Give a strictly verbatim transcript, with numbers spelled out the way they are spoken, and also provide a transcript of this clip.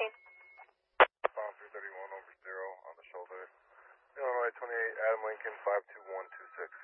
thirteen. Bomb three thirty-one over zero on the shoulder. Illinois twenty-eight, Adam Lincoln, five two one two six.